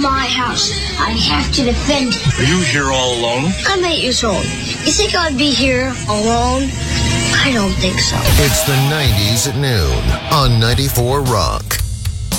my house. I have to defend it. Are you here all alone? I'm 8 years old. You think I'd be here alone? I don't think so. It's the 90s at noon on 94 Rock.